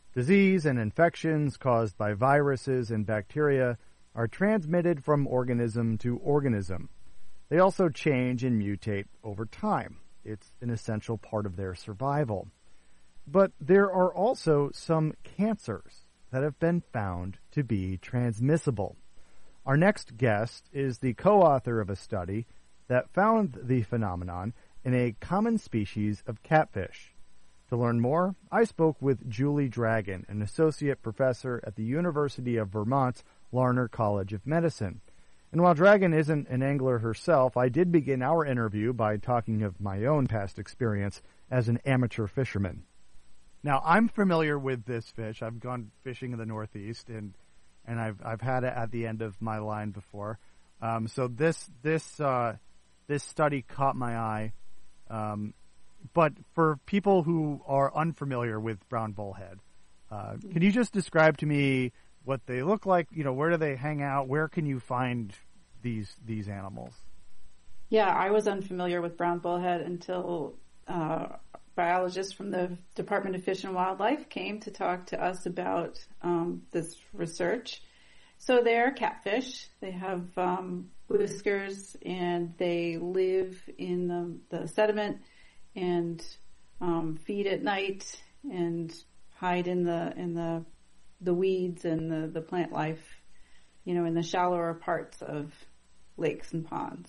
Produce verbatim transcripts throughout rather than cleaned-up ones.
Disease and infections caused by viruses and bacteria are transmitted from organism to organism. They also change and mutate over time. It's an essential part of their survival. But there are also some cancers that have been found to be transmissible. Our next guest is the co-author of a study that found the phenomenon in a common species of catfish. To learn more, I spoke with Julie Dragon, an associate professor at the University of Vermont's Larner College of Medicine. And while Dragon isn't an angler herself, I did begin our interview by talking of my own past experience as an amateur fisherman. Now, I'm familiar with this fish. I've gone fishing in the Northeast, and and I've I've had it at the end of my line before. Um, so this this uh, this study caught my eye. Um, but for people who are unfamiliar with brown bullhead, uh, can you just describe to me what they look like? You know, where do they hang out? Where can you find these these animals? Yeah, I was unfamiliar with brown bullhead until uh, biologists from the Department of Fish and Wildlife came to talk to us about um, this research. So they are catfish. They have um, whiskers, and they live in the, the sediment and um, feed at night and hide in the in the the weeds and the, the plant life, you know, in the shallower parts of lakes and ponds.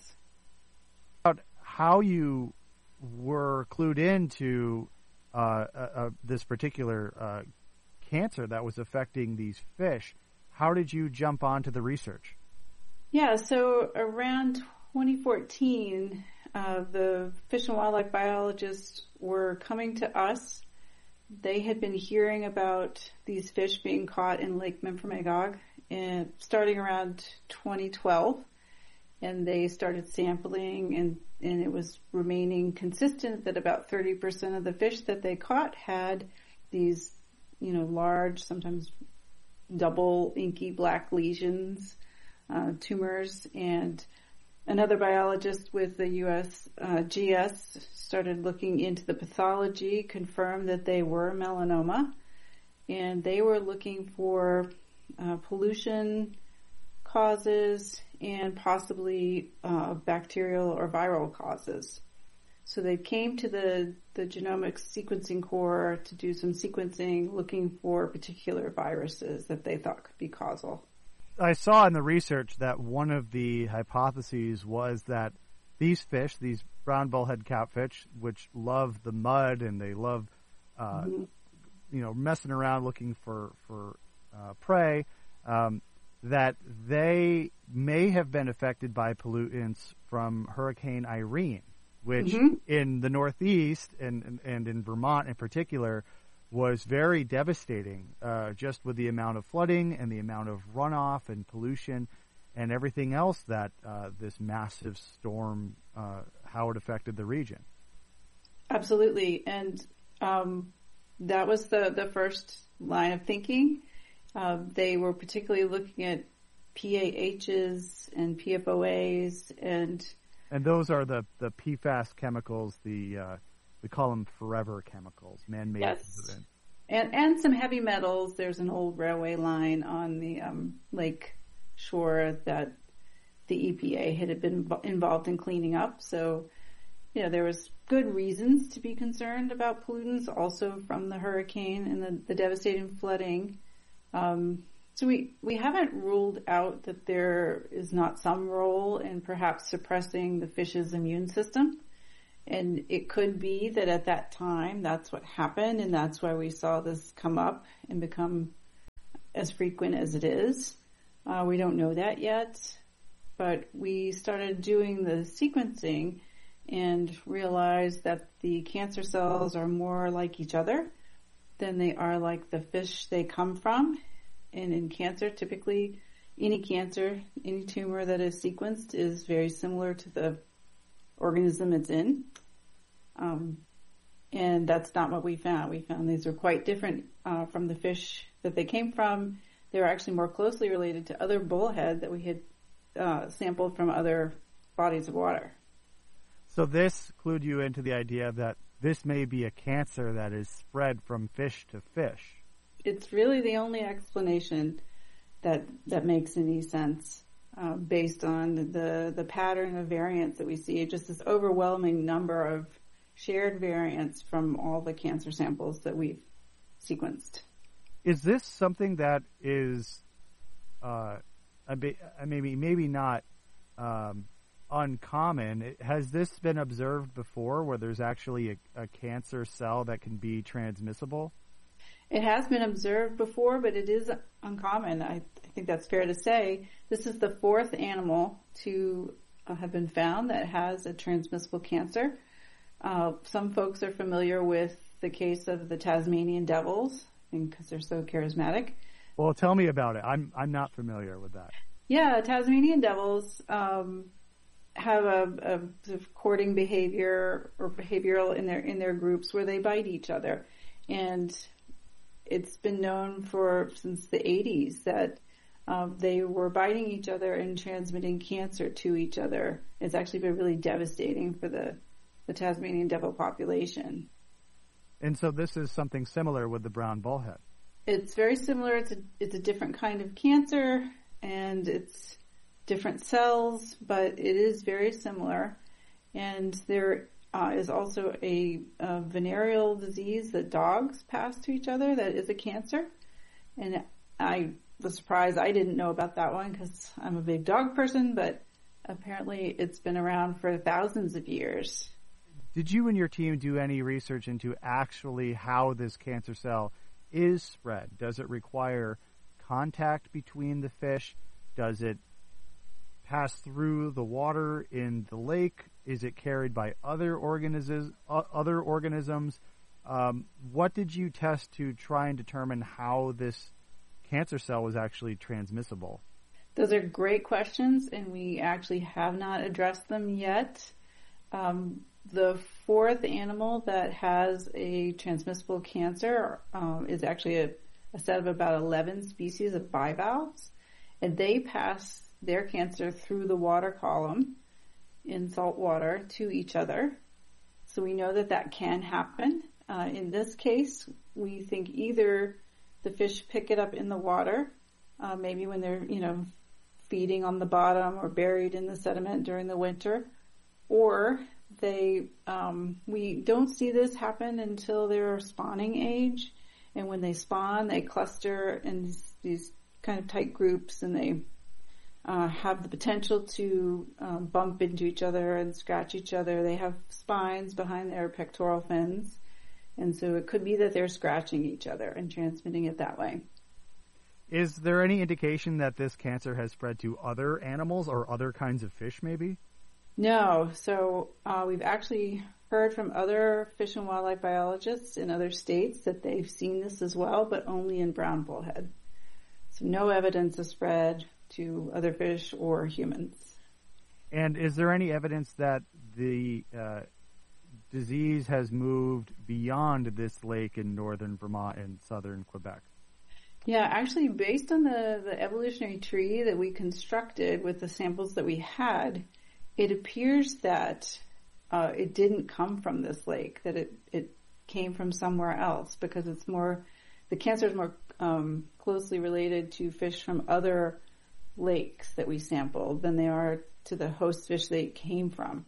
About how you were clued into uh, uh, uh, this particular uh, cancer that was affecting these fish, how did you jump onto the research? Yeah, so around twenty fourteen, uh, the fish and wildlife biologists were coming to us. They had been hearing about these fish being caught in Lake Memphremagog and starting around twenty twelve, and they started sampling, and, and it was remaining consistent that about thirty percent of the fish that they caught had these, you know, large, sometimes double inky black lesions, uh, tumors, and another biologist with the U S uh, G S started looking into the pathology, confirmed that they were melanoma, and they were looking for uh, pollution causes and possibly uh, bacterial or viral causes. So they came to the, the Genomics Sequencing Corps to do some sequencing, looking for particular viruses that they thought could be causal. I saw in the research that one of the hypotheses was that these fish, these brown bullhead catfish, which love the mud and they love, uh, mm-hmm. you know, messing around looking for for uh, prey, um, that they may have been affected by pollutants from Hurricane Irene, which mm-hmm. in the Northeast and, and and in Vermont in particular was very devastating, uh, just with the amount of flooding and the amount of runoff and pollution and everything else that uh, this massive storm, uh, how it affected the region. Absolutely. And um, that was the, the first line of thinking. Uh, they were particularly looking at P A Hs and P F O As. And and those are the, the P FAS chemicals, the uh, we call them forever chemicals, man-made. Yes. And, and some heavy metals. There's an old railway line on the um, lake shore that the E P A had been involved in cleaning up. So, you know, there was good reasons to be concerned about pollutants also from the hurricane and the, the devastating flooding. Um, so we, we haven't ruled out that there is not some role in perhaps suppressing the fish's immune system. And it could be that at that time that's what happened, and that's why we saw this come up and become as frequent as it is. Uh, we don't know that yet, but we started doing the sequencing and realized that the cancer cells are more like each other than they are like the fish they come from. And in cancer, typically any cancer, any tumor that is sequenced is very similar to the organism it's in. Um, and that's not what we found. We found these are quite different uh, from the fish that they came from. They were actually more closely related to other bullhead that we had uh, sampled from other bodies of water. So this clued you into the idea that this may be a cancer that is spread from fish to fish. it's really the only explanation that that makes any sense uh, based on the the pattern of variants that we see. Just this overwhelming number of shared variants from all the cancer samples that we've sequenced. Is this something that is uh, maybe maybe not um, uncommon? Has this been observed before, where there's actually a, a cancer cell that can be transmissible? It has been observed before, but it is uncommon. I, I think that's fair to say. This is the fourth animal to uh, have been found that has a transmissible cancer. Uh, some folks are familiar with the case of the Tasmanian devils, because they're so charismatic. Well, tell me about it. I'm I'm not familiar with that. Yeah, Tasmanian devils um, have a, a sort of courting behavior or behavioral in their in their groups where they bite each other, and it's been known for since the eighties that um, they were biting each other and transmitting cancer to each other. It's actually been really devastating for the, the Tasmanian devil population. And so this is something similar with the brown bullhead. It's very similar. It's a, it's a different kind of cancer, and it's different cells, but it is very similar. And there uh, is also a, a venereal disease that dogs pass to each other that is a cancer. And I was surprised I didn't know about that one because I'm a big dog person, but apparently it's been around for thousands of years. Did you and your team do any research into actually how this cancer cell is spread? Does it require contact between the fish? Does it pass through the water in the lake? Is it carried by other organisms? Uh, other organisms? Um, what did you test to try and determine how this cancer cell was actually transmissible? Those are great questions, and we actually have not addressed them yet. Um, the fourth animal that has a transmissible cancer um, is actually a, a set of about eleven species of bivalves, and they pass their cancer through the water column in salt water to each other. So we know that that can happen. Uh, in this case, we think either the fish pick it up in the water, uh, maybe when they're, you know, feeding on the bottom or buried in the sediment during the winter, or they, um, we don't see this happen until they're spawning age. And when they spawn, they cluster in these, these kind of tight groups, and they uh, have the potential to um, bump into each other and scratch each other. They have spines behind their pectoral fins. And so it could be that they're scratching each other and transmitting it that way. Is there any indication that this cancer has spread to other animals or other kinds of fish, maybe? No. So uh, we've actually heard from other fish and wildlife biologists in other states that they've seen this as well, but only in brown bullhead. So no evidence of spread to other fish or humans. And is there any evidence that the uh, disease has moved beyond this lake in northern Vermont and southern Quebec? Yeah, actually, based on the, the evolutionary tree that we constructed with the samples that we had, it appears that uh, it didn't come from this lake, that it, it came from somewhere else, because it's more, the cancer is more um, closely related to fish from other lakes that we sampled than they are to the host fish they came from.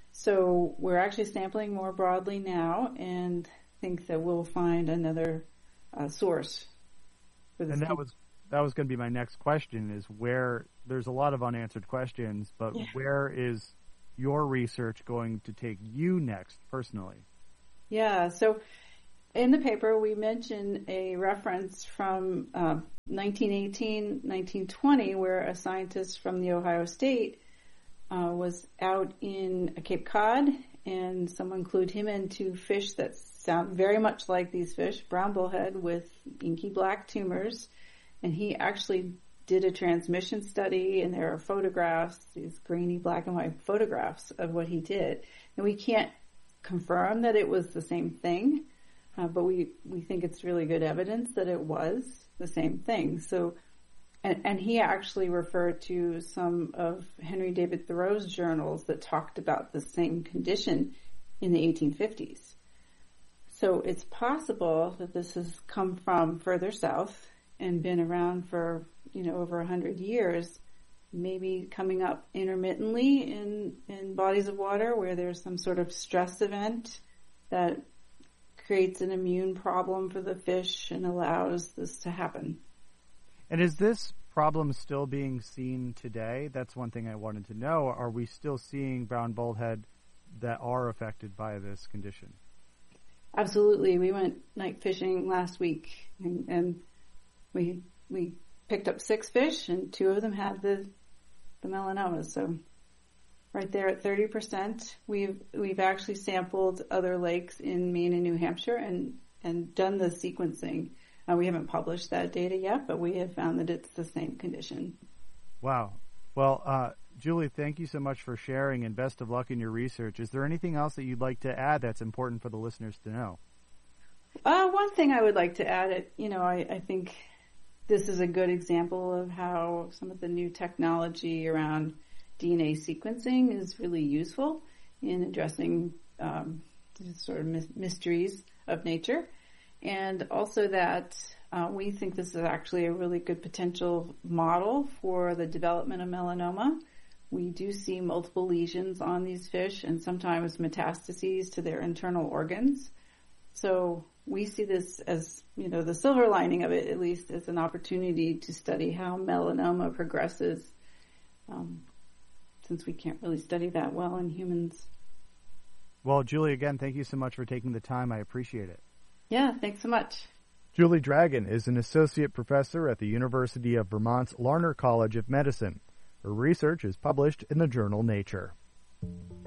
So we're actually sampling more broadly now and think that we'll find another uh, source for this. And that was that was going to be my next question, is where there's a lot of unanswered questions, but yeah. Where is your research going to take you next personally? Yeah, so in the paper we mention a reference from uh, nineteen eighteen, nineteen twenty, where a scientist from the Ohio State Uh, was out in Cape Cod, and someone clued him into fish that sound very much like these fish, brown bullhead with inky black tumors. And he actually did a transmission study, and there are photographs, these grainy black and white photographs of what he did. And we can't confirm that it was the same thing, uh, but we, we think it's really good evidence that it was the same thing. So And, and he actually referred to some of Henry David Thoreau's journals that talked about the same condition in the eighteen fifties. So it's possible that this has come from further south and been around for, you know, over a hundred years, maybe coming up intermittently in, in bodies of water where there's some sort of stress event that creates an immune problem for the fish and allows this to happen. And is this problem still being seen today? That's one thing I wanted to know. Are we still seeing brown bullhead that are affected by this condition? Absolutely. We went night fishing last week and, and we we picked up six fish and two of them had the the melanoma. So right there at thirty percent, we've we've actually sampled other lakes in Maine and New Hampshire and, and done the sequencing. Uh, we haven't published that data yet, but we have found that it's the same condition. Wow. Well, uh, Julie, thank you so much for sharing and best of luck in your research. Is there anything else that you'd like to add that's important for the listeners to know? Uh, one thing I would like to add, it, you know, I, I think this is a good example of how some of the new technology around D N A sequencing is really useful in addressing um, sort of mysteries of nature. And also that uh, we think this is actually a really good potential model for the development of melanoma. We do see multiple lesions on these fish and sometimes metastases to their internal organs. So we see this as, you know, the silver lining of it, at least, as an opportunity to study how melanoma progresses, um, since we can't really study that well in humans. Well, Julie, again, thank you so much for taking the time. I appreciate it. Yeah, thanks so much. Julie Dragon is an associate professor at the University of Vermont's Larner College of Medicine. Her research is published in the journal Nature.